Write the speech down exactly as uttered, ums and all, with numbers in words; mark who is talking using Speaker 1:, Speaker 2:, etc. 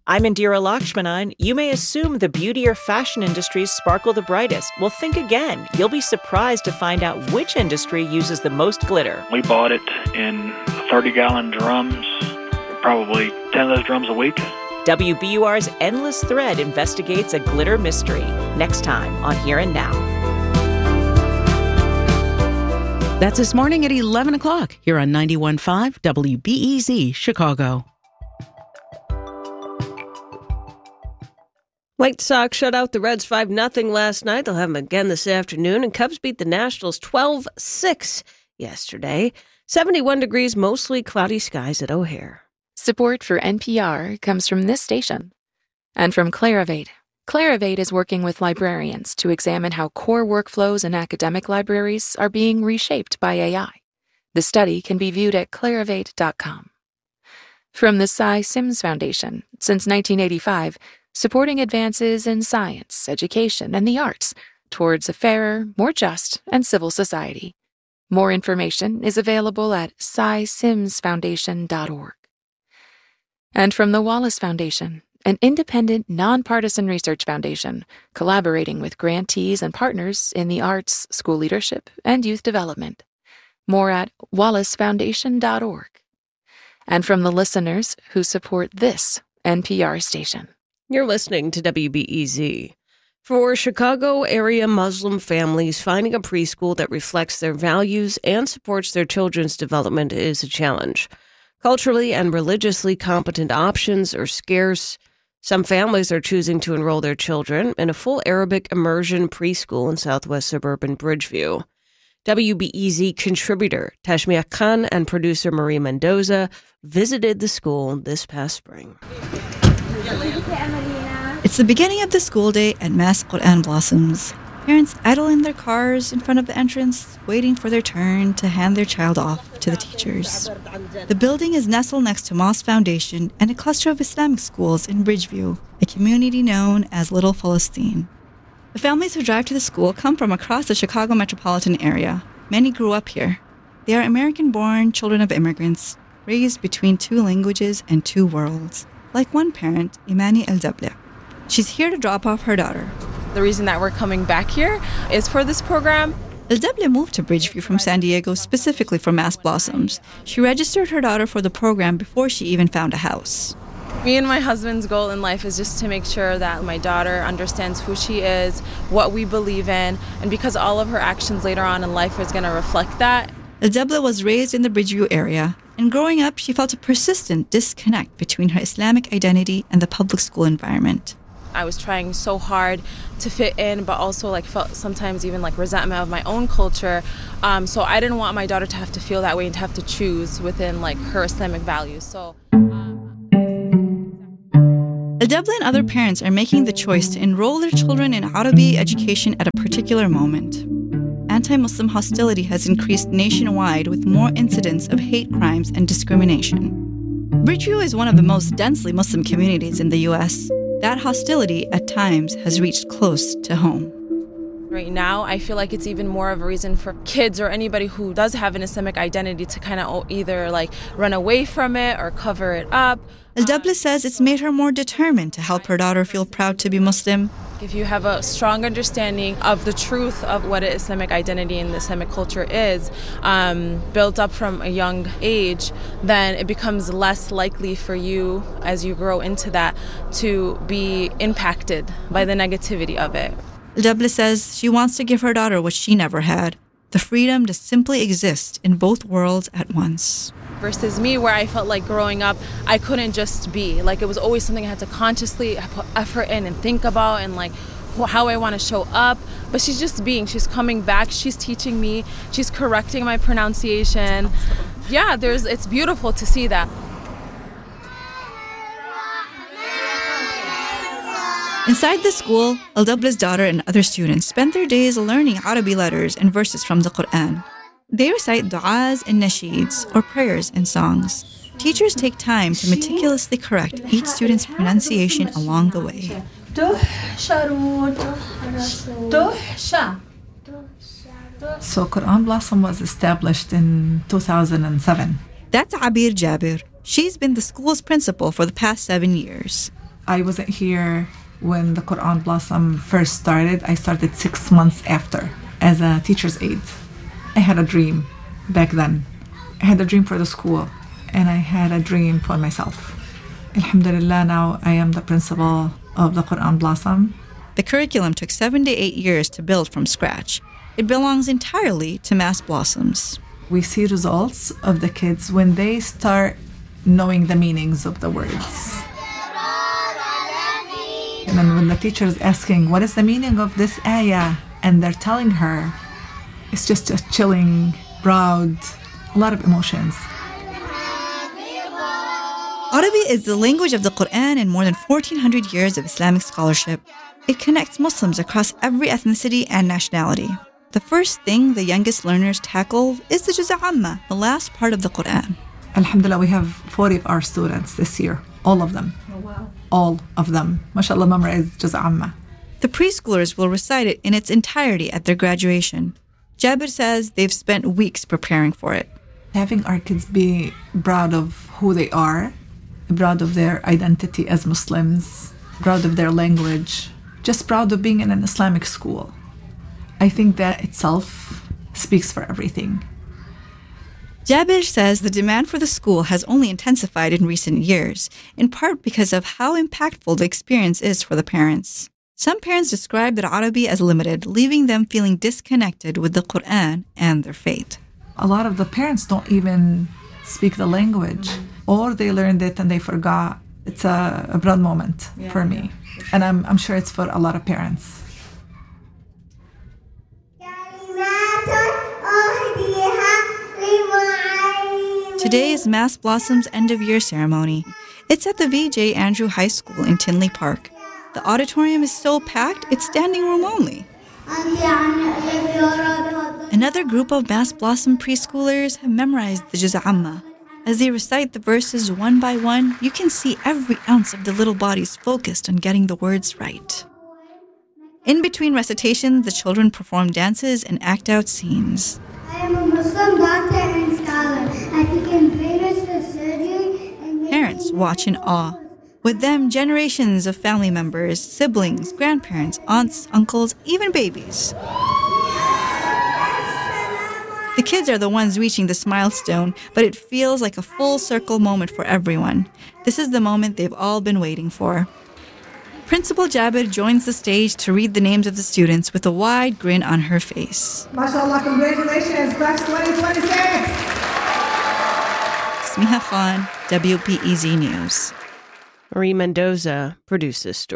Speaker 1: I'm Indira Lakshmanan. You may assume the beauty or fashion industries sparkle the brightest. Well, think again. You'll be surprised to find out which industry uses the most glitter.
Speaker 2: We bought it in thirty-gallon drums, probably ten of those drums a week.
Speaker 1: W B U R's Endless Thread investigates a glitter mystery. Next time on Here and Now.
Speaker 3: That's this morning at eleven o'clock here on ninety-one point five W B E Z Chicago.
Speaker 4: White Sox shut out the Reds five nothing last night. They'll have them again this afternoon. And Cubs beat the Nationals twelve six yesterday. seventy-one degrees, mostly cloudy skies at O'Hare.
Speaker 5: Support for N P R comes from this station and from Clarivate. Clarivate is working with librarians to examine how core workflows in academic libraries are being reshaped by A I. The study can be viewed at clarivate dot com. From the Cy Sims Foundation, since nineteen eighty-five, supporting advances in science, education, and the arts towards a fairer, more just, and civil society. More information is available at cy sims foundation dot org. And from the Wallace Foundation, an independent, nonpartisan research foundation collaborating with grantees and partners in the arts, school leadership, and youth development. More at wallace foundation dot org. And from the listeners who support this N P R station.
Speaker 4: You're listening to W B E Z. For Chicago area Muslim families, finding a preschool that reflects their values and supports their children's development is a challenge. Culturally and religiously competent options are scarce. Some families are choosing to enroll their children in a full Arabic immersion preschool in southwest suburban Bridgeview. W B E Z contributor Tashmiah Khan and producer Marie Mendoza visited the school this past spring.
Speaker 6: It's the beginning of the school day at Mass Quran Blossoms. Parents idle in their cars in front of the entrance, waiting for their turn to hand their child off to the teachers. The building is nestled next to Moss Foundation and a cluster of Islamic schools in Bridgeview, a community known as Little Palestine. The families who drive to the school come from across the Chicago metropolitan area. Many grew up here. They are American-born children of immigrants, raised between two languages and two worlds. Like one parent, Imani El-Dable. She's here to drop off her daughter.
Speaker 7: The reason that we're coming back here is for this program.
Speaker 6: El-Dable moved to Bridgeview from San Diego specifically for Mass Blossoms. She registered her daughter for the program before she even found a house.
Speaker 7: Me and my husband's goal in life is just to make sure that my daughter understands who she is, what we believe in, and because all of her actions later on in life is going to reflect that.
Speaker 6: El-Dable was raised in the Bridgeview area, and growing up, she felt a persistent disconnect between her Islamic identity and the public school environment.
Speaker 7: I was trying so hard to fit in, but also like felt sometimes even like resentment of my own culture. Um, so I didn't want my daughter to have to feel that way and to have to choose within like her Islamic values. So um,
Speaker 6: El-Dable and other parents are making the choice to enroll their children in Arabi education at a particular moment. Anti-Muslim hostility has increased nationwide with more incidents of hate crimes and discrimination. Bridgeview is one of the most densely Muslim communities in the U S. That hostility, at times, has reached close to home.
Speaker 7: Right now, I feel like it's even more of a reason for kids or anybody who does have an Islamic identity to kind of either like run away from it or cover it up.
Speaker 6: El-Dable says it's made her more determined to help her daughter feel proud to be Muslim.
Speaker 7: If you have a strong understanding of the truth of what an Islamic identity and the Islamic culture is, um, built up from a young age, then it becomes less likely for you, as you grow into that, to be impacted by the negativity of it.
Speaker 6: El-Dable says she wants to give her daughter what she never had, the freedom to simply exist in both worlds at once.
Speaker 7: Versus me, where I felt like growing up, I couldn't just be. Like, it was always something I had to consciously put effort in and think about and, like, how I want to show up. But she's just being. She's coming back. She's teaching me. She's correcting my pronunciation. Yeah, there's. It's beautiful to see that.
Speaker 6: Inside the school, El-Dable's daughter and other students spend their days learning Arabic letters and verses from the Quran. They recite du'as and nasheeds, or prayers and songs. Teachers take time to meticulously correct each student's pronunciation along the way.
Speaker 8: So Quran Blossom was established in two thousand seven.
Speaker 6: That's Abir Jabir. She's been the school's principal for the past seven years.
Speaker 8: I wasn't here when the Quran Blossom first started. I started six months after as a teacher's aide. I had a dream back then. I had a dream for the school, and I had a dream for myself. Alhamdulillah, now I am the principal of the Quran Blossom.
Speaker 6: The curriculum took seven to eight years to build from scratch. It belongs entirely to Mass Blossoms.
Speaker 8: We see results of the kids when they start knowing the meanings of the words. And then when the teacher is asking, what is the meaning of this ayah? And they're telling her, it's just a chilling, proud, a lot of emotions.
Speaker 6: Arabic is the language of the Quran and more than fourteen hundred years of Islamic scholarship. It connects Muslims across every ethnicity and nationality. The first thing the youngest learners tackle is the Juz' Amma, the last part of the Quran.
Speaker 8: Alhamdulillah, we have forty of our students this year, all of them. Oh, wow. All of them. MashaAllah, memorized Juz' Amma.
Speaker 6: The preschoolers will recite it in its entirety at their graduation. Jabir says they've spent weeks preparing for it.
Speaker 8: Having our kids be proud of who they are, proud of their identity as Muslims, proud of their language, just proud of being in an Islamic school. I think that itself speaks for everything.
Speaker 6: Jabir says the demand for the school has only intensified in recent years, in part because of how impactful the experience is for the parents. Some parents describe their Arabic as limited, leaving them feeling disconnected with the Quran and their faith.
Speaker 8: A lot of the parents don't even speak the language, or they learned it and they forgot. It's a, a proud moment yeah, for me, yeah. And I'm, I'm sure it's for a lot of parents.
Speaker 6: Today is Mass Blossom's end-of-year ceremony. It's at the V J Andrew High School in Tinley Park. The auditorium is so packed, it's standing room only. Another group of Mass Blossom preschoolers have memorized the Juz' Amma. As they recite the verses one by one, you can see every ounce of the little bodies focused on getting the words right. In between recitations, the children perform dances and act out scenes.
Speaker 9: I am a Muslim doctor and scholar. I became famous for surgery and
Speaker 6: parents watch in awe. With them, generations of family members, siblings, grandparents, aunts, uncles, even babies. The kids are the ones reaching this milestone, but it feels like a full circle moment for everyone. This is the moment they've all been waiting for. Principal Jabir joins the stage to read the names of the students with a wide grin on her face.
Speaker 10: MashaAllah, congratulations, class twenty twenty-six!
Speaker 6: Smiha Khan, W B E Z News.
Speaker 4: Marie Mendoza produced this story.